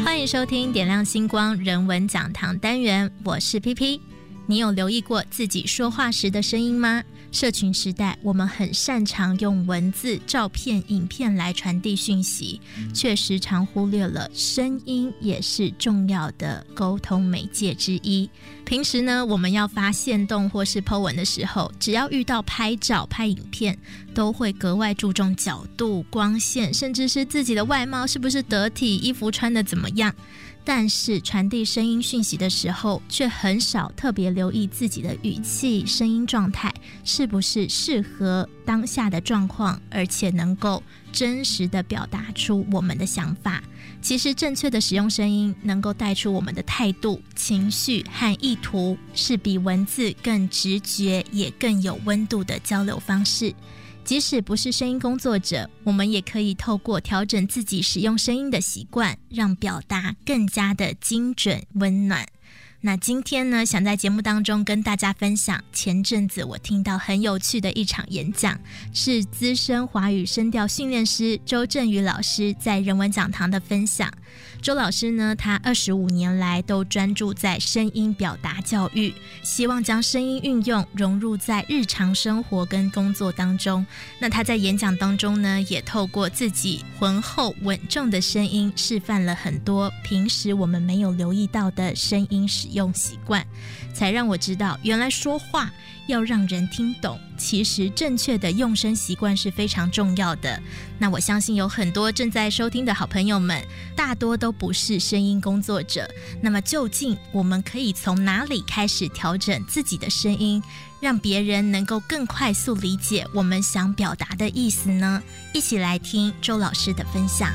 欢迎收听点亮星光人文讲堂单元，我是 PP。 你有留意过自己说话时的声音吗？社群时代，我们很擅长用文字、照片、影片来传递讯息，却时常忽略了声音也是重要的沟通媒介之一。平时呢，我们要发限动或是 po 文的时候，只要遇到拍照、拍影片，都会格外注重角度、光线，甚至是自己的外貌是不是得体，衣服穿得怎么样。但是传递声音讯息的时候，却很少特别留意自己的语气、声音状态是不是适合当下的状况，而且能够真实地表达出我们的想法。其实正确的使用声音，能够带出我们的态度、情绪和意图，是比文字更直觉也更有温度的交流方式。即使不是声音工作者，我们也可以透过调整自己使用声音的习惯，让表达更加的精准温暖。那今天呢，想在节目当中跟大家分享前阵子我听到很有趣的一场演讲，是资深华语声调训练师周振宇老师在人文讲堂的分享。周老师呢，他25年来都专注在声音表达教育，希望将声音运用融入在日常生活跟工作当中。那他在演讲当中呢，也透过自己浑厚稳重的声音，示范了很多平时我们没有留意到的声音使用习惯，才让我知道原来说话要让人听懂，其实正确的用声习惯是非常重要的。那我相信有很多正在收听的好朋友们，大多都不是声音工作者，那么究竟我们可以从哪里开始调整自己的声音，让别人能够更快速理解我们想表达的意思呢？一起来听周老师的分享。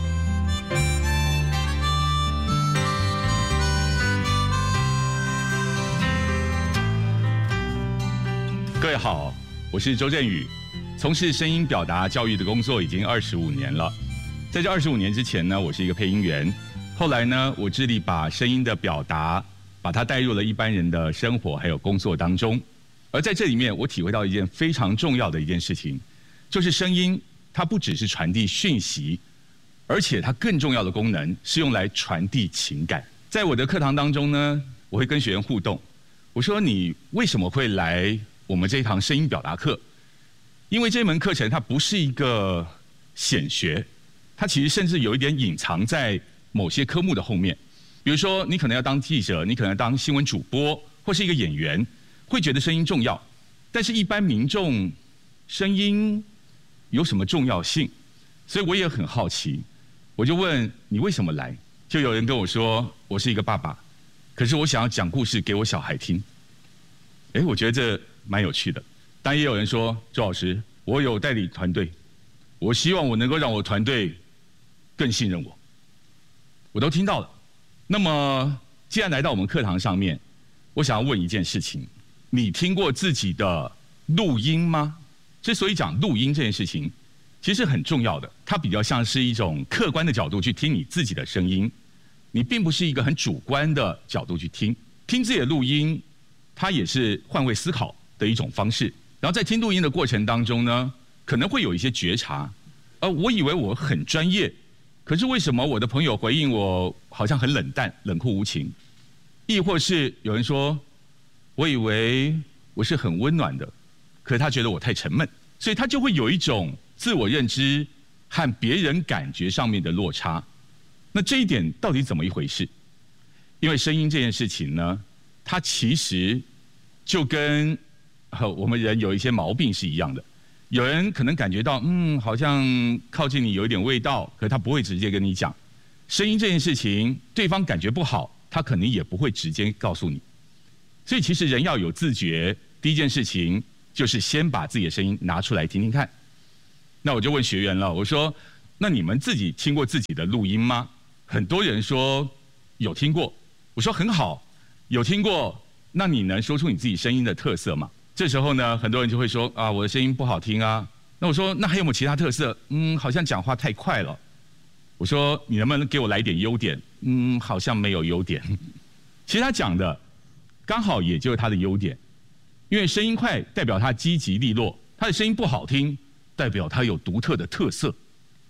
各位好，我是周振宇，从事声音表达教育的工作已经25年了。在这25年之前呢，我是一个配音员，后来呢，我致力把声音的表达，把它带入了一般人的生活还有工作当中。而在这里面，我体会到一件非常重要的一件事情，就是声音它不只是传递讯息，而且它更重要的功能是用来传递情感。在我的课堂当中呢，我会跟学员互动，我说你为什么会来我们这一堂声音表达课？因为这门课程它不是一个显学，它其实甚至有一点隐藏在某些科目的后面。比如说你可能要当记者，你可能要当新闻主播，或是一个演员，会觉得声音重要。但是一般民众，声音有什么重要性？所以我也很好奇，我就问你为什么来？就有人跟我说，我是一个爸爸，可是我想要讲故事给我小孩听。我觉得这蛮有趣的。但也有人说，周老师，我有代理团队，我希望我能够让我团队更信任我。我都听到了。那么既然来到我们课堂上面，我想要问一件事情，你听过自己的录音吗？之所以讲录音这件事情，其实很重要的，它比较像是一种客观的角度去听你自己的声音，你并不是一个很主观的角度去听自己的录音，它也是换位思考的一种方式。然后在听录音的过程当中呢，可能会有一些觉察，我以为我很专业，可是为什么我的朋友回应我好像很冷淡、冷酷无情？亦或是有人说，我以为我是很温暖的，可是他觉得我太沉闷，所以他就会有一种自我认知和别人感觉上面的落差。那这一点到底怎么一回事？因为声音这件事情呢，它其实就跟我们人有一些毛病是一样的。有人可能感觉到，好像靠近你有一点味道，可是他不会直接跟你讲。声音这件事情，对方感觉不好，他可能也不会直接告诉你。所以其实人要有自觉，第一件事情就是先把自己的声音拿出来听听看。那我就问学员了，我说，那你们自己听过自己的录音吗？很多人说有听过。我说很好，有听过，那你能说出你自己声音的特色吗？这时候呢，很多人就会说我的声音不好听啊。那我说，那还有没有其他特色？好像讲话太快了。我说，你能不能给我来一点优点？好像没有优点。其实他讲的刚好也就是他的优点，因为声音快代表他积极利落，他的声音不好听代表他有独特的特色。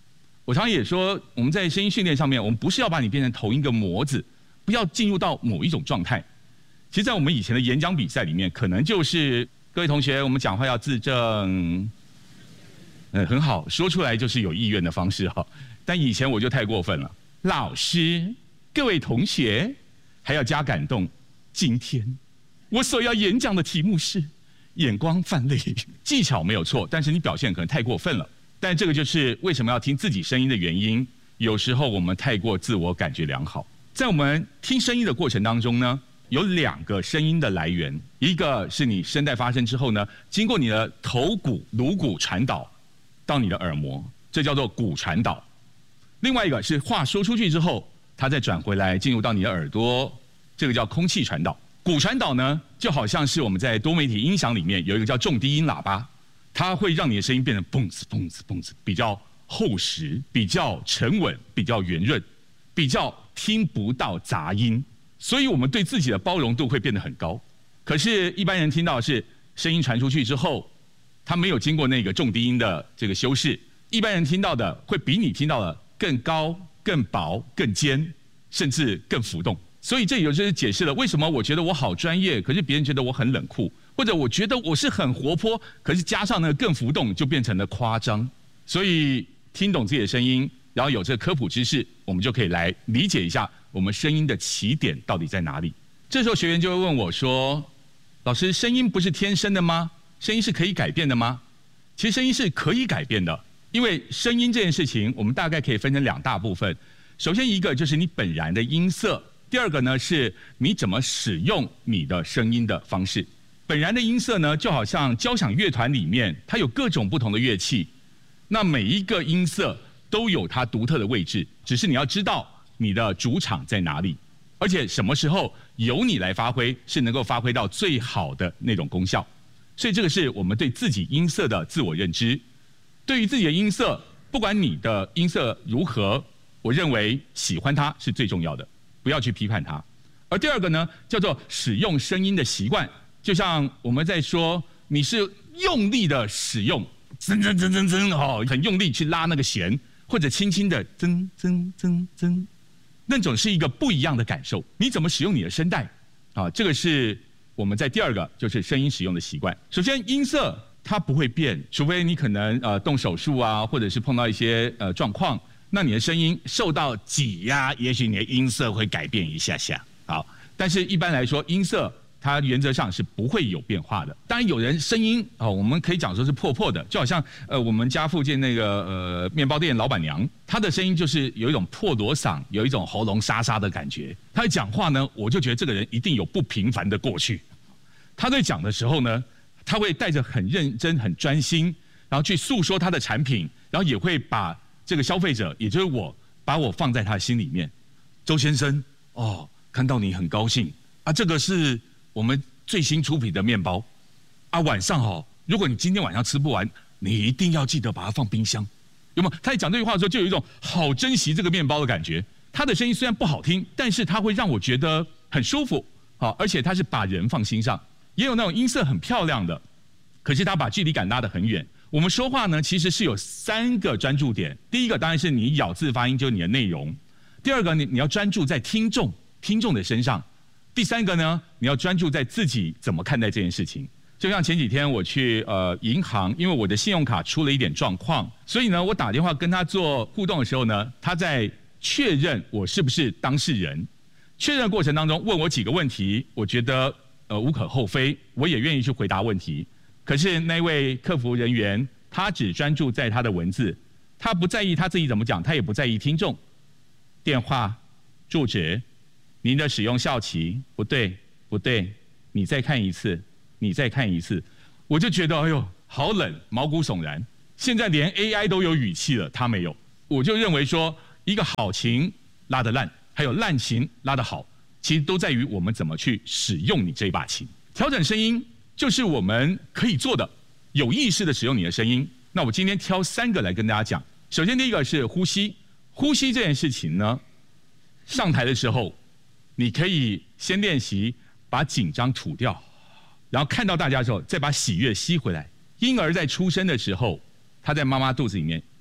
我常常也说，我们在声音训练上面，我们不是要把你变成同一个模子，不要进入到某一种状态。其实，在我们以前的演讲比赛里面，可能就是各位同学，我们讲话要字正，很好，说出来就是有意愿的方式哈。但以前我就太过分了，老师，各位同学，还要加感动。今天我所要演讲的题目是眼光泛泪，技巧没有错，但是你表现可能太过分了。但这个就是为什么要听自己声音的原因。有时候我们太过自我感觉良好，在我们听声音的过程当中呢，有2个声音的来源，一个是你声带发声之后呢，经过你的头骨、颅骨传导到你的耳膜，这叫做骨传导；另外一个是话说出去之后，它再转回来进入到你的耳朵，这个叫空气传导。骨传导呢，就好像是我们在多媒体音响里面有一个叫重低音喇叭，它会让你的声音变得蹦子蹦子蹦子，比较厚实，比较沉稳，比较圆润，比较听不到杂音。所以我们对自己的包容度会变得很高。可是，一般人听到的是声音传出去之后，它没有经过那个重低音的这个修饰，一般人听到的会比你听到的更高、更薄、更尖，甚至更浮动。所以这有就是解释了为什么我觉得我好专业，可是别人觉得我很冷酷，或者我觉得我是很活泼，可是加上那个更浮动，就变成了夸张。所以听懂自己的声音，然后有这个科普知识，我们就可以来理解一下我们声音的起点到底在哪里。这时候学员就会问我说：“老师，声音不是天生的吗？声音是可以改变的吗？”其实声音是可以改变的，因为声音这件事情，我们大概可以分成2大部分。首先一个就是你本然的音色。第二个呢，是你怎么使用你的声音的方式。本然的音色呢，就好像交响乐团里面，它有各种不同的乐器，那每一个音色都有它独特的位置，只是你要知道你的主场在哪里，而且什么时候由你来发挥，是能够发挥到最好的那种功效。所以这个是我们对自己音色的自我认知。对于自己的音色，不管你的音色如何，我认为喜欢它是最重要的。不要去批判它。而第二个呢，叫做使用声音的习惯，就像我们在说，你是用力的使用，噌噌噌噌噌哦，很用力去拉那个弦，或者轻轻的噌噌噌噌，那种是一个不一样的感受。你怎么使用你的声带啊？这个是我们在第二个就是声音使用的习惯。首先，音色它不会变，除非你可能动手术啊，或者是碰到一些状况。那你的声音受到挤压，也许你的音色会改变一下下。好，但是一般来说，音色它原则上是不会有变化的。当然，有人声音我们可以讲说是破破的，就好像我们家附近那个面包店老板娘，她的声音就是有一种破锣嗓，有一种喉咙沙沙的感觉。她在讲话呢，我就觉得这个人一定有不平凡的过去。她在讲的时候呢，她会带着很认真、很专心，然后去诉说她的产品，然后也会把这个消费者，也就是我，把我放在他的心里面。周先生，看到你很高兴啊，这个是我们最新出品的面包啊。晚上如果你今天晚上吃不完，你一定要记得把它放冰箱，有没有？他在讲这句话的时候，就有一种好珍惜这个面包的感觉。他的声音虽然不好听，但是他会让我觉得很舒服，而且他是把人放心上。也有那种音色很漂亮的，可是他把距离感拉得很远。我们说话呢，其实是有3个专注点。第一个当然是你咬字发音，就是你的内容；第二个你要专注在听众的身上；第3个呢，你要专注在自己怎么看待这件事情。就像前几天我去银行，因为我的信用卡出了一点状况，所以呢，我打电话跟他做互动的时候呢，他在确认我是不是当事人。确认的过程当中问我几个问题，我觉得无可厚非，我也愿意去回答问题。可是那位客服人员，他只专注在他的文字，他不在意他自己怎么讲，他也不在意听众。电话、住址、您的使用效期，不对，不对，你再看一次，你再看一次，我就觉得哎呦，好冷，毛骨悚然。现在连 AI 都有语气了，他没有。我就认为说，一个好琴拉得烂，还有烂琴拉得好，其实都在于我们怎么去使用你这把琴。调整声音就是我们可以做的，有意识的使用你的声音。那我今天挑3个来跟大家讲。首先第一个是呼吸，呼吸这件事情呢，上台的时候，你可以先练习把紧张吐掉，然后看到大家的时候，再把喜悦吸回来。婴儿在出生的时候，他在妈妈肚子里面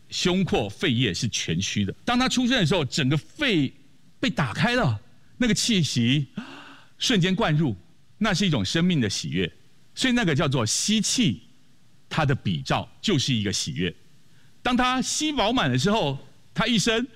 胸廓、肺叶是全虚的。当他出生的时候，整个肺被打开了，那个气息瞬间灌入，那是一种生命的喜悦。所以那个叫做吸气，它的比照就是一个喜悦。当他吸饱满的时候，他一声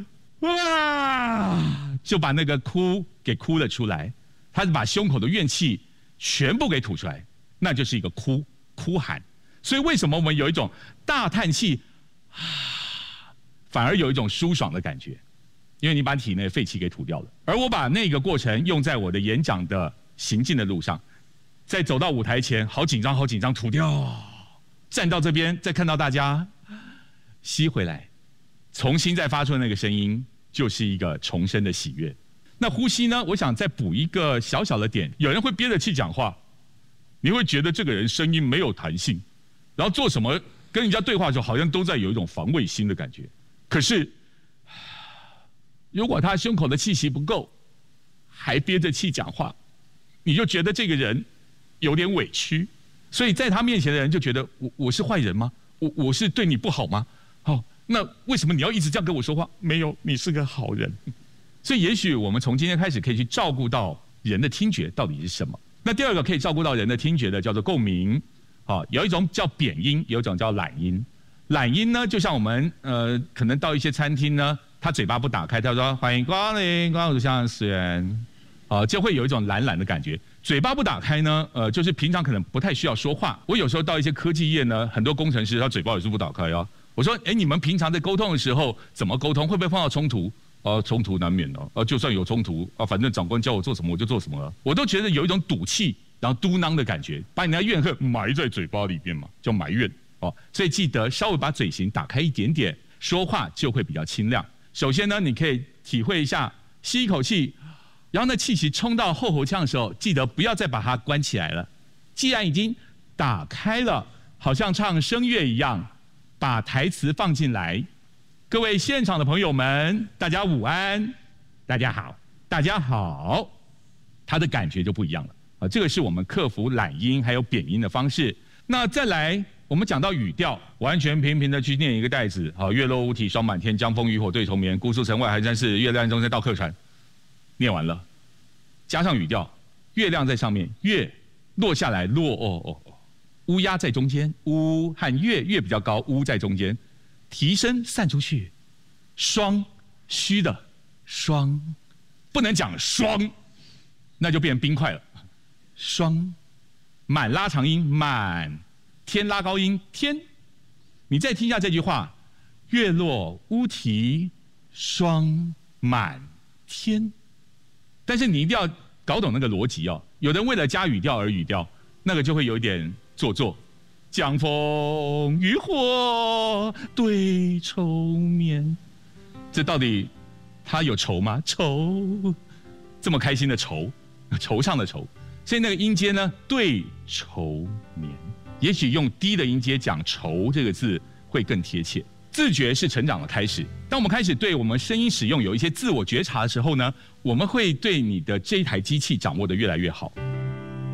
哇，就把那个哭给哭了出来。他是把胸口的怨气全部给吐出来，那就是一个哭喊。所以为什么我们有一种大叹气反而有一种舒爽的感觉？因为你把体内的废气给吐掉了。而我把那个过程用在我的演讲的行进的路上，在走到舞台前，好紧张，吐掉，站到这边，再看到大家吸回来，重新再发出那个声音，就是一个重生的喜悦。那呼吸呢？我想再补一个小小的点，有人会憋着气讲话，你会觉得这个人声音没有弹性，然后做什么跟人家对话的时候，好像都在有一种防卫心的感觉。可是，如果他胸口的气息不够，还憋着气讲话，你就觉得这个人有点委屈。所以在他面前的人就觉得我是坏人吗？我是对你不好吗？那为什么你要一直这样跟我说话？没有，你是个好人。所以也许我们从今天开始可以去照顾到人的听觉到底是什么。那第二个可以照顾到人的听觉的叫做共鸣。有一种叫扁音，有一种叫懒音。懒音呢，就像我们可能到一些餐厅呢，他嘴巴不打开，他说欢迎光临，光临相思园，就会有一种懒懒的感觉。嘴巴不打开呢，就是平常可能不太需要说话。我有时候到一些科技业呢，很多工程师他嘴巴也是不打开哦。我说，你们平常在沟通的时候怎么沟通？会不会碰到冲突？冲突难免的。就算有冲突反正长官叫我做什么我就做什么了。我都觉得有一种赌气，然后嘟囔的感觉，把你的怨恨埋在嘴巴里面嘛，叫埋怨。所以记得稍微把嘴型打开一点点，说话就会比较清亮。首先呢，你可以体会一下，吸一口气，然后那气息冲到后喉腔的时候，记得不要再把它关起来了。既然已经打开了，好像唱声乐一样，把台词放进来。各位现场的朋友们，大家午安，大家好，大家好，他的感觉就不一样了。这个是我们克服懒音还有扁音的方式。那再来，我们讲到语调，完全平平的去念一个带子，月落乌啼霜满天，江枫渔火对愁眠，姑苏城外寒山寺，月亮中间到客船。念完了，加上语调，月亮在上面，月落下来，落乌鸦在中间，乌和月比较高，乌在中间，提声散出去，霜虚的霜，不能讲霜，那就变冰块了。霜，满拉长音满，天拉高音天。你再听一下这句话：月落乌啼霜满天。但是你一定要搞懂那个逻辑哦。有人为了加语调而语调，那个就会有一点做作。江枫渔火对愁眠，这到底他有愁吗？愁，这么开心的愁，惆怅的愁。所以那个音阶呢，对愁眠，也许用低的音阶讲愁这个字会更贴切。自觉是成长的开始。当我们开始对我们声音使用有一些自我觉察的时候呢，我们会对你的这一台机器掌握得越来越好。